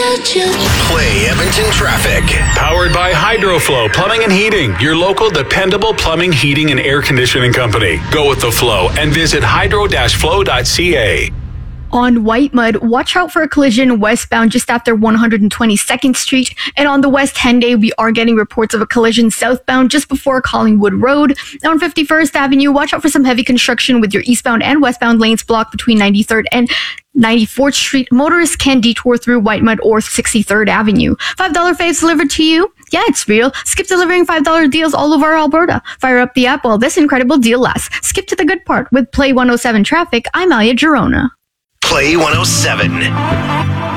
Play Edmonton traffic. Powered by Hydroflow Plumbing and Heating, your local dependable plumbing, heating, and air conditioning company. Go with the flow and visit hydro-flow.ca. On Whitemud, watch out for a collision westbound just after 122nd Street. And on the West Henday, we are getting reports of a collision southbound just before Collingwood Road. Now on 51st Avenue, watch out for some heavy construction with your eastbound and westbound lanes blocked between 93rd and 94th Street. Motorists can detour through Whitemud or 63rd Avenue. $5 faves delivered to you. Yeah, it's real. Skip delivering $5 deals all over Alberta. Fire up the app while this incredible deal lasts. Skip to the good part with Play 107 Traffic. I'm Alia Girona. Play 107.